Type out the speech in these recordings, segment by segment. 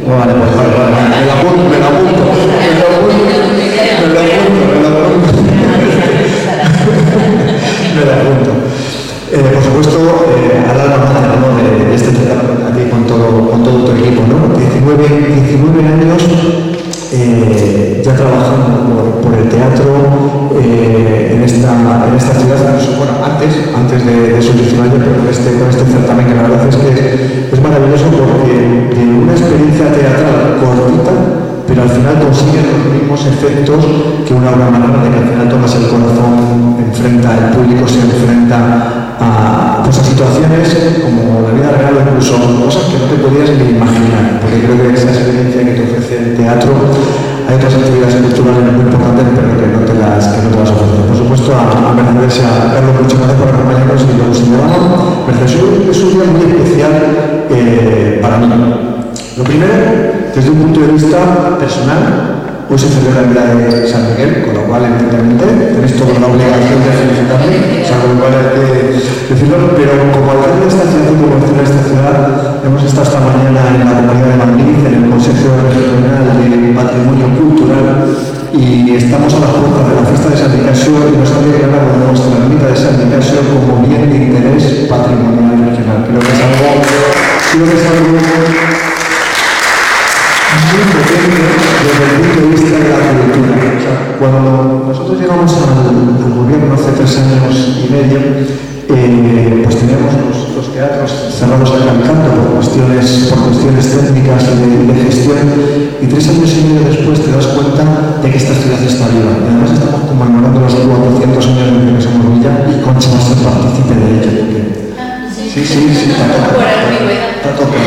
Vale, pues vale. Me la apunto. Por supuesto, ahora vamos a hablar de este teatro aquí con todo tu equipo, ¿no? 19 años ya trabajando por el teatro en esta ciudad, incluso, bueno, antes de esos 19 años, pero con este certamen, que la verdad es que es maravilloso porque de una experiencia teatral cortita, pero al final consiguen los mismos efectos que una obra maestra, de que al final tomas el corazón, el público se enfrenta a situaciones como la vida real o incluso cosas que no te podías ni imaginar, porque creo que esa experiencia que te ofrece el teatro, hay otras actividades culturales muy importantes, pero que no te las ofrecen. Por supuesto, a Mercedes y a Carlos, muchas gracias por acompañarnos y nos llevamos. Mercedes, es un día muy especial para mí. Lo primero, desde un punto de vista personal, hoy se celebra el día de San Miguel, con lo cual, evidentemente, tenéis toda la obligación de felicitarme, o sea, con lo cual hay que decirlo, pero como alcalde de esta ciudad y como vecino de esta ciudad, hemos estado esta mañana en la Comunidad de Madrid, en el Consejo Regional de Patrimonio Cultural, y estamos a las puertas de la fiesta de San Nicasio y nos han declarado nuestra ermita de San Nicasio como bien de interés patrimonial regional. Creo que es algo muy potente desde el punto de vista de la cultura. O sea, cuando nosotros llegamos al gobierno hace 3 años y medio, pues teníamos los teatros cerrados al canto por cuestiones técnicas y de gestión, y 3 años y medio después te das cuenta de que esta ciudad está viva. Y además estamos conmemorando los 400 años de que somos Villa, y Concha va a ser partícipe de ella. Sí, está toca.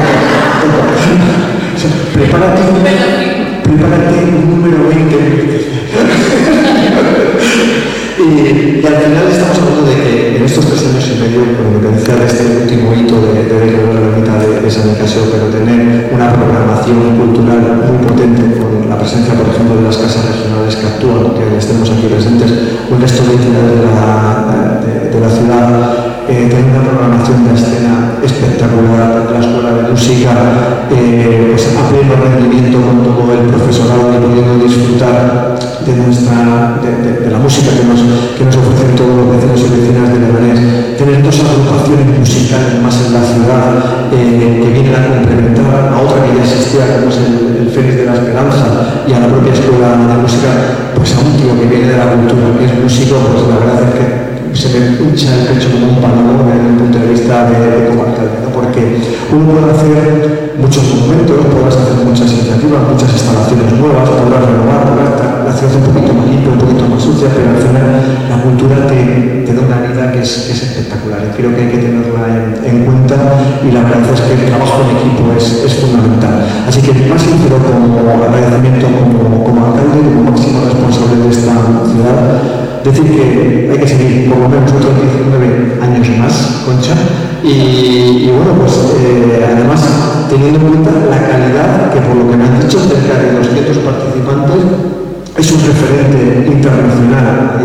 Prepárate un número 20. Y al final estamos hablando de que en estos 3 años y medio, con lo que decía de este último hito de declarar la ermita de San Nicasio, pero tener una programación cultural muy potente, con la presencia, por ejemplo, de las casas regionales que actúan, que estemos aquí presentes, un resto de entidades de la ciudad, tener una programación de escena espectacular, de la escuela de música, pues a pleno rendimiento con todo el profesorado y pudiendo disfrutar de la música que nos ofrecen todos los vecinos y vecinas de Leganés, tener 2 agrupaciones musicales más en la ciudad que vienen a complementar a otra que ya existía, como es el Fénix de la Esperanza, y a la propia escuela de música, pues a un tío que viene de la cultura, que es músico, pues la verdad es que se me pincha el pecho como un palamo desde el punto de vista de como alcalde, ¿no? Porque uno puede hacer muchos monumentos, podrás hacer muchas iniciativas, muchas instalaciones nuevas, podrás renovar, la ciudad un poquito más limpia, un poquito más sucia, pero al final la cultura te da una vida que es espectacular, y creo que hay que tenerla en cuenta, y la verdad es que el trabajo en equipo es fundamental. Así que más sincero como agradecimiento como alcalde, como máximo responsable de esta ciudad, decir que hay que seguir por lo menos otros 19 años más, Concha, y bueno, pues además teniendo en cuenta la calidad, que por lo que me han dicho, cerca de 200 participantes, es un referente internacional.